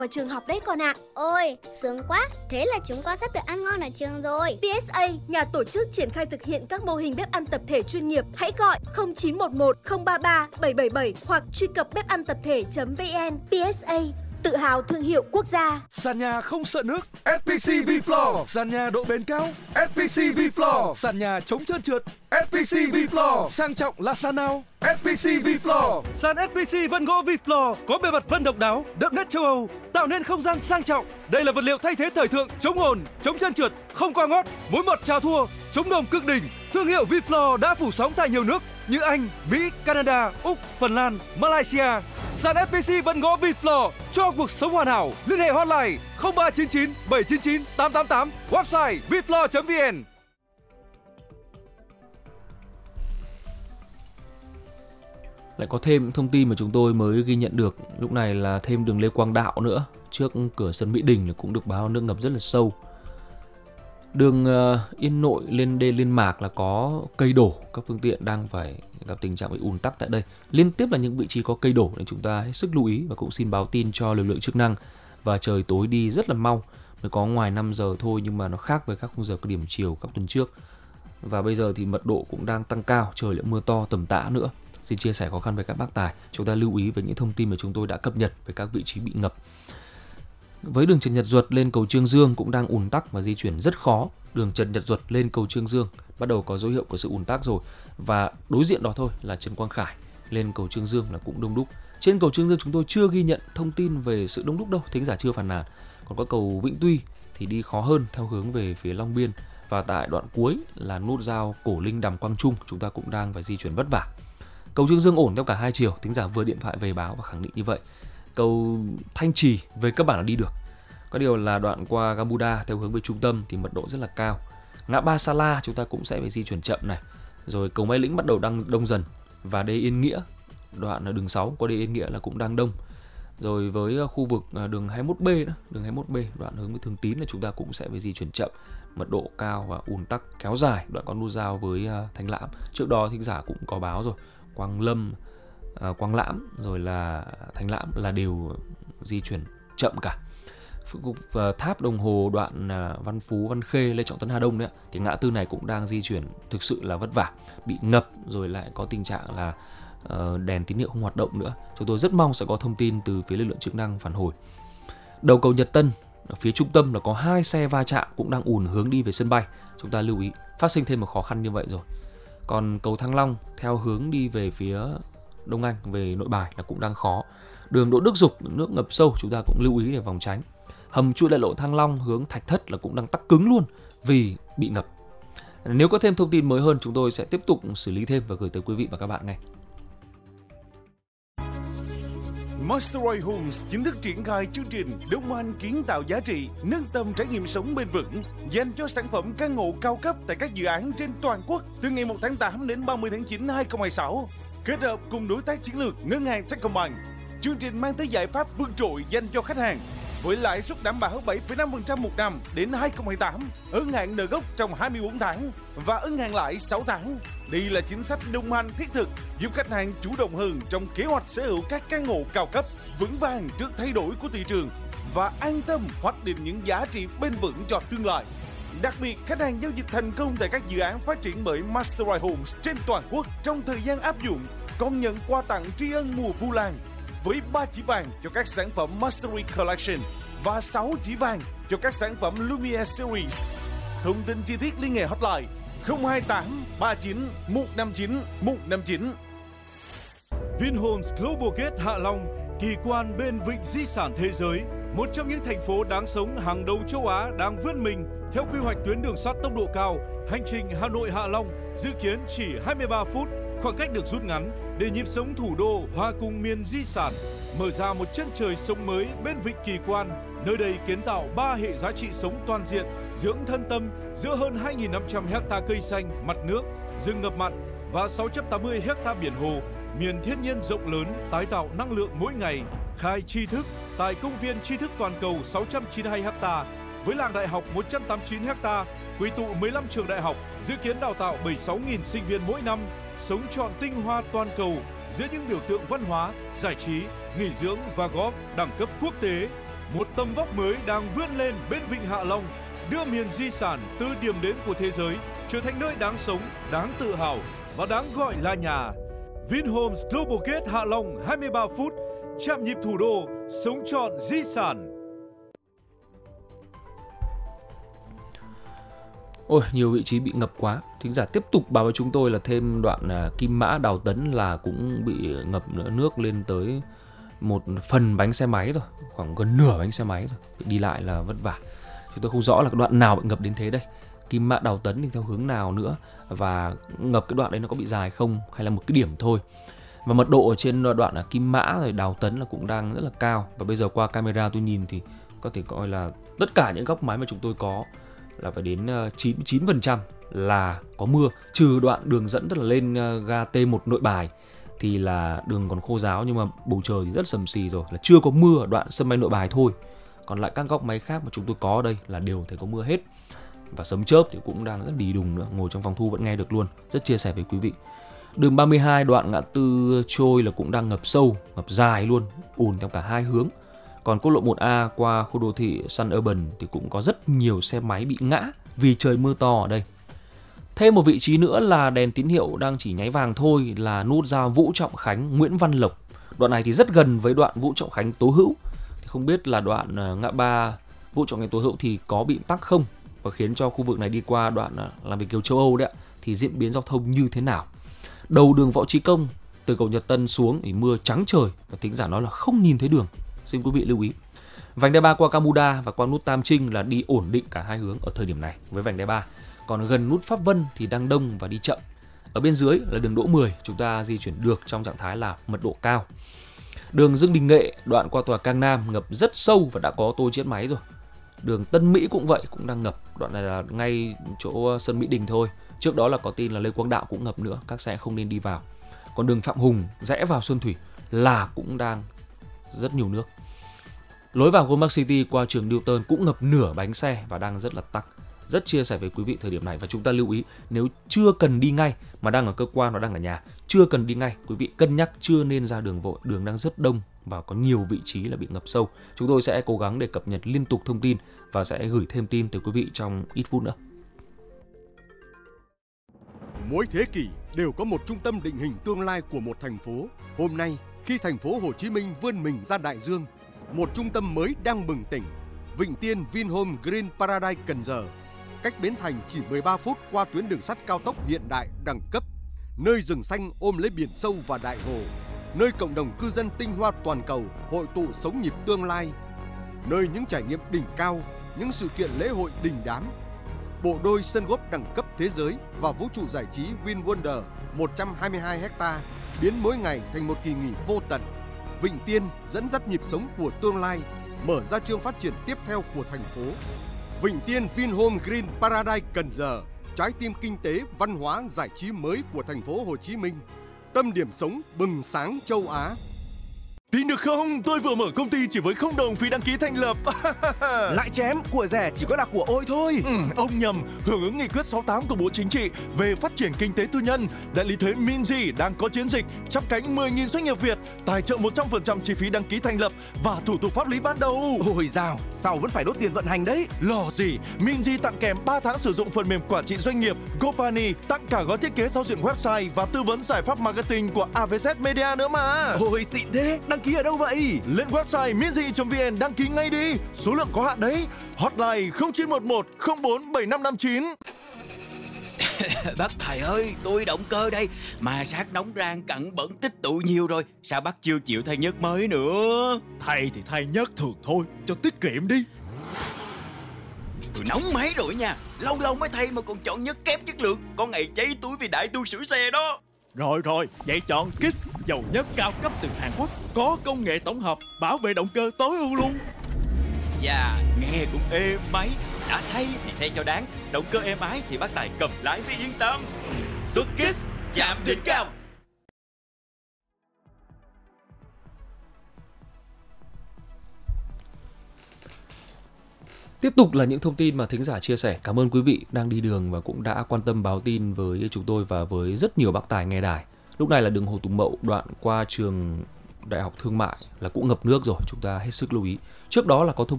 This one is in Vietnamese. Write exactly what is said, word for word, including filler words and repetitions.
vào trường học đấy con ạ. Ôi, sướng quá. Thế là chúng con sắp được ăn ngon ở trường rồi. pê ét a, nhà tổ chức triển khai thực hiện các mô hình bếp ăn tập thể chuyên nghiệp. Hãy gọi không chín một một không ba ba bảy bảy bảy hoặc truy cập bếp ăn tập thể chấm vn. pê ét a, tự hào thương hiệu quốc gia. Sàn nhà không sợ nước, ét pê xê V-Floor. Sàn nhà độ bền cao, ét pê xê V-Floor. Sàn nhà chống trơn trượt, ét pê xê V-Floor. Sang trọng là sàn nào? ét pê xê V-Floor. Sàn ét pê xê vân gỗ V-Floor có bề mặt vân độc đáo, đậm nét châu Âu, tạo nên không gian sang trọng. Đây là vật liệu thay thế thời thượng, chống ồn, chống trơn trượt, không qua ngót, mối mọt chào thua, chống đồng cực đỉnh. Thương hiệu V-Floor đã phủ sóng tại nhiều nước như Anh, Mỹ, Canada, Úc, Phần Lan, Malaysia. Sàn ét pê xê vân gỗ V-Floor cho cuộc sống hoàn hảo. Liên hệ hotline không ba chín chín bảy chín chín tám tám tám, website vfloor chấm vn. Lại có thêm thông tin mà chúng tôi mới ghi nhận được. Lúc này là thêm đường Lê Quang Đạo nữa. Trước cửa sân Mỹ Đình cũng được báo nước ngập rất là sâu. Đường uh, Yên Nội lên đê Liên Mạc là có cây đổ. Các phương tiện đang phải gặp tình trạng bị ùn tắc tại đây. Liên tiếp là những vị trí có cây đổ nên chúng ta hết sức lưu ý. Và cũng xin báo tin cho lực lượng chức năng. Và trời tối đi rất là mau. Mới có ngoài năm giờ thôi nhưng mà nó khác với các khung giờ cao điểm chiều các tuần trước. Và bây giờ thì mật độ cũng đang tăng cao. Trời lại mưa to tầm tã nữa. Xin chia sẻ khó khăn với các bác tài. Chúng ta lưu ý với những thông tin mà chúng tôi đã cập nhật về các vị trí bị ngập. Với đường Trần Nhật Duật lên cầu Trương Dương cũng đang ùn tắc và di chuyển rất khó. Đường Trần Nhật Duật lên cầu Trương Dương bắt đầu có dấu hiệu của sự ùn tắc rồi. Và đối diện đó thôi là Trần Quang Khải lên cầu Trương Dương là cũng đông đúc. Trên cầu Trương Dương chúng tôi chưa ghi nhận thông tin về sự đông đúc đâu, thính giả chưa phàn nàn. Còn có cầu Vĩnh Tuy thì đi khó hơn theo hướng về phía Long Biên. Và tại đoạn cuối là nút giao Cổ Linh Đàm Quang Trung chúng ta cũng đang phải di chuyển vất vả. Cầu Trương Dương ổn theo cả hai chiều, thính giả vừa điện thoại về báo và khẳng định như vậy. Cầu Thanh Trì về cơ bản là đi được. Có điều là đoạn qua Gamuda theo hướng về trung tâm thì mật độ rất là cao. Ngã ba Sa La chúng ta cũng sẽ phải di chuyển chậm này. Rồi cầu Mai Lĩnh bắt đầu đang đông dần. Và đê Yên Nghĩa, đoạn đường sáu qua đê Yên Nghĩa là cũng đang đông. Rồi với khu vực đường hai mươi mốt B đó, đường hai mươi mốt B đoạn hướng về Thường Tín là chúng ta cũng sẽ phải di chuyển chậm. Mật độ cao và ùn tắc kéo dài đoạn có nút giao với Thanh Lãm. Trước đó thính giả cũng có báo rồi. Quang Lâm, à, Quang Lãm rồi là Thanh Lãm là đều di chuyển chậm cả. Và tháp đồng hồ đoạn Văn Phú, Văn Khê, Lê Trọng Tấn, Hà Đông đấy thì ngã tư này cũng đang di chuyển thực sự là vất vả, bị ngập rồi lại có tình trạng là uh, đèn tín hiệu không hoạt động nữa. Chúng tôi rất mong sẽ có thông tin từ phía lực lượng chức năng phản hồi. Đầu cầu Nhật Tân ở phía trung tâm là có hai xe va chạm cũng đang ùn hướng đi về sân bay. Chúng ta lưu ý phát sinh thêm một khó khăn như vậy rồi. Còn cầu Thăng Long theo hướng đi về phía Đông Anh về Nội Bài là cũng đang khó. Đường Đỗ Đức Dục nước ngập sâu chúng ta cũng lưu ý để phòng tránh. Hầm chui đại lộ Thăng Long hướng Thạch Thất là cũng đang tắc cứng luôn vì bị ngập. Nếu có thêm thông tin mới hơn chúng tôi sẽ tiếp tục xử lý thêm và gửi tới quý vị và các bạn ngay. Mastery Homes chính thức triển khai chương trình đồng hành kiến tạo giá trị, nâng tầm trải nghiệm sống bền vững dành cho sản phẩm căn hộ cao cấp tại các dự án trên toàn quốc từ ngày một tháng tám đến ba mươi tháng chín năm hai không hai sáu. Kết hợp cùng đối tác chiến lược ngân hàng Techcombank, chương trình mang tới giải pháp vượt trội dành cho khách hàng với lãi suất đảm bảo bảy phẩy năm phần trăm một năm đến hai không hai tám, ân hạn nợ gốc trong hai mươi bốn tháng và ân hạn lãi sáu tháng. Đây là chính sách đồng hành thiết thực giúp khách hàng chủ động hơn trong kế hoạch sở hữu các căn hộ cao cấp, vững vàng trước thay đổi của thị trường và an tâm hoạch định những giá trị bền vững cho tương lai. Đặc biệt, khách hàng giao dịch thành công tại các dự án phát triển bởi Mastery Homes trên toàn quốc trong thời gian áp dụng còn nhận quà tặng tri ân mùa Vu Lan với ba chỉ vàng cho các sản phẩm Mastery Collection và sáu chỉ vàng cho các sản phẩm Lumiere Series. Thông tin chi tiết liên hệ hotline không hai tám ba chín một năm chín một năm chín. Vinhomes Global Gate Hạ Long, kỳ quan bên vịnh di sản thế giới, một trong những thành phố đáng sống hàng đầu châu Á đang vươn mình theo quy hoạch tuyến đường sắt tốc độ cao. Hành trình Hà Nội Hạ Long dự kiến chỉ hai mươi ba phút, khoảng cách được rút ngắn để nhịp sống thủ đô hòa cùng miền di sản, mở ra một chân trời sống mới bên vịnh kỳ quan. Nơi đây kiến tạo ba hệ giá trị sống toàn diện, dưỡng thân tâm giữa hơn hai nghìn năm trăm héc ta cây xanh, mặt nước, rừng ngập mặn và sáu trăm tám mươi héc ta biển hồ, miền thiên nhiên rộng lớn, tái tạo năng lượng mỗi ngày. Khai tri thức tại công viên tri thức toàn cầu sáu trăm chín mươi hai héc ta với làng đại học một trăm tám mươi chín héc ta, quy tụ mười lăm trường đại học, dự kiến đào tạo bảy mươi sáu nghìn sinh viên mỗi năm, sống trọn tinh hoa toàn cầu giữa những biểu tượng văn hóa, giải trí, nghỉ dưỡng và golf đẳng cấp quốc tế. một tầm vóc mới đang vươn lên bên Vịnh Hạ Long, đưa miền di sản từ điểm đến của thế giới trở thành nơi đáng sống, đáng tự hào và đáng gọi là nhà. Vinhomes Global Gate Hạ Long hai mươi ba phút, chạm nhịp thủ đô, sống trọn di sản. Ôi, nhiều vị trí bị ngập quá. Thính giả tiếp tục báo với chúng tôi là thêm đoạn à, Kim Mã Đào Tấn là cũng bị ngập nước lên tới một phần bánh xe máy rồi, khoảng gần nửa bánh xe máy rồi. Đi lại là vất vả. Chúng tôi không rõ là cái đoạn nào bị ngập đến thế đây. Kim Mã Đào Tấn thì theo hướng nào nữa, và ngập cái đoạn đấy nó có bị dài không, hay là một cái điểm thôi. Và mật độ ở trên đoạn là Kim Mã rồi Đào Tấn là cũng đang rất là cao. Và bây giờ qua camera tôi nhìn thì có thể coi là tất cả những góc máy mà chúng tôi có là phải đến chín mươi chín phần trăm là có mưa, trừ đoạn đường dẫn tức là lên ga T một Nội Bài thì là đường còn khô ráo, nhưng mà bầu trời thì rất sầm xì rồi, là chưa có mưa ở đoạn sân bay Nội Bài thôi. Còn lại các góc máy khác mà chúng tôi có ở đây là đều thấy có mưa hết. Và sấm chớp thì cũng đang rất đì đùng nữa, ngồi trong phòng thu vẫn nghe được luôn. Rất chia sẻ với quý vị. Đường ba mươi hai đoạn ngã tư Trôi là cũng đang ngập sâu, ngập dài luôn, ùn theo cả hai hướng. Còn quốc lộ một A qua khu đô thị Sun Urban thì cũng có rất nhiều xe máy bị ngã vì trời mưa to ở đây. Thêm một vị trí nữa là đèn tín hiệu đang chỉ nháy vàng thôi là nút giao Vũ Trọng Khánh Nguyễn Văn Lộc. Đoạn này thì rất gần với đoạn Vũ Trọng Khánh Tố Hữu. Thì không biết là đoạn ngã ba Vũ Trọng Khánh Tố Hữu thì có bị tắc không, và khiến cho khu vực này đi qua đoạn làm Việt kiều châu Âu đấy thì diễn biến giao thông như thế nào. Đầu đường Võ Trí Công từ cầu Nhật Tân xuống thì mưa trắng trời và thính giả nói là không nhìn thấy đường. Xin quý vị lưu ý. Vành đai ba qua Camuda và qua nút Tam Trinh là đi ổn định cả hai hướng ở thời điểm này với vành đai ba. Còn gần nút Pháp Vân thì đang đông và đi chậm. Ở bên dưới là đường Đỗ mười, chúng ta di chuyển được trong trạng thái là mật độ cao. Đường Dương Đình Nghệ đoạn qua tòa Cang Nam ngập rất sâu và đã có tôi chết máy rồi. Đường Tân Mỹ cũng vậy, cũng đang ngập. Đoạn này là ngay chỗ sân Mỹ Đình thôi. Trước đó là có tin là Lê Quang Đạo cũng ngập nữa, các xe không nên đi vào. Còn đường Phạm Hùng rẽ vào Xuân Thủy là cũng đang rất nhiều nước. Lối vào Goldmark City qua trường Newton cũng ngập nửa bánh xe và đang rất là tắc. Rất chia sẻ với quý vị thời điểm này. Và chúng ta lưu ý, nếu chưa cần đi ngay mà đang ở cơ quan hoặc đang ở nhà, chưa cần đi ngay, quý vị cân nhắc chưa nên ra đường vội. Đường đang rất đông và có nhiều vị trí là bị ngập sâu. Chúng tôi sẽ cố gắng để cập nhật liên tục thông tin và sẽ gửi thêm tin tới quý vị trong ít phút nữa. Mỗi thế kỷ đều có một trung tâm định hình tương lai của một thành phố. Hôm nay, khi thành phố Hồ Chí Minh vươn mình ra đại dương, một trung tâm mới đang bừng tỉnh. Vịnh Tiên Vinhome Green Paradise Cần Giờ, cách Bến Thành chỉ mười ba phút qua tuyến đường sắt cao tốc hiện đại đẳng cấp. Nơi rừng xanh ôm lấy biển sâu và đại hồ, nơi cộng đồng cư dân tinh hoa toàn cầu hội tụ sống nhịp tương lai, nơi những trải nghiệm đỉnh cao, những sự kiện lễ hội đình đám. Bộ đôi sân golf đẳng cấp thế giới và vũ trụ giải trí Win Wonder một trăm hai mươi hai héc-ta biến mỗi ngày thành một kỳ nghỉ vô tận. Vịnh Tiên dẫn dắt nhịp sống của tương lai, mở ra chương phát triển tiếp theo của thành phố. Vịnh Tiên Vinhome Green Paradise Cần Giờ, trái tim kinh tế, văn hóa, giải trí mới của thành phố Hồ Chí Minh. Tâm điểm sống bừng sáng châu Á. Tin được không? Tôi vừa mở công ty chỉ với không đồng phí đăng ký thành lập. Lại chém, của rẻ chỉ có là của ôi thôi. Ừ, ông nhầm. Hưởng ứng nghị quyết sáu mươi tám của Bộ Chính trị về phát triển kinh tế tư nhân, đại lý thuế Minzy đang có chiến dịch chắp cánh mười nghìn doanh nghiệp Việt, tài trợ một trăm phần trăm chi phí đăng ký thành lập và thủ tục pháp lý ban đầu. Ôi dào, sao vẫn phải đốt tiền vận hành đấy? Lo gì? Minzy tặng kèm ba tháng sử dụng phần mềm quản trị doanh nghiệp GoPani, tặng cả gói thiết kế giao diện website và tư vấn giải pháp marketing của a vê zét Media nữa mà. Ôi xịn thế, đăng ký ở đâu vậy? Lên website minzy chấm vn đăng ký ngay đi, số lượng có hạn đấy. Hotline không chín một một không bốn bảy năm năm chín. Bác thầy ơi, tôi động cơ đây, mà sát nóng rang cặn bẩn tích tụ nhiều rồi, sao bác chưa chịu thay nhớt mới nữa? Thay thì thay nhớt thường thôi, cho tiết kiệm đi. Tôi nóng máy rồi nha, lâu lâu mới thay mà còn chọn nhớt kém chất lượng, có ngày cháy túi vì đại tu sửa xe đó. Rồi rồi, vậy chọn Kiss, dầu nhớt cao cấp từ Hàn Quốc, có công nghệ tổng hợp, bảo vệ động cơ tối ưu luôn. Dạ, nghe cũng êm máy, đã thay thì thay cho đáng, động cơ êm ái thì bác Tài cầm lái phải yên tâm. Xuất Kiss, chạm đỉnh cao. Tiếp tục là những thông tin mà thính giả chia sẻ. Cảm ơn quý vị đang đi đường và cũng đã quan tâm báo tin với chúng tôi và với rất nhiều bác tài nghe đài. Lúc này là đường Hồ Tùng Mậu đoạn qua trường Đại học Thương mại là cũng ngập nước rồi, chúng ta hết sức lưu ý. Trước đó là có thông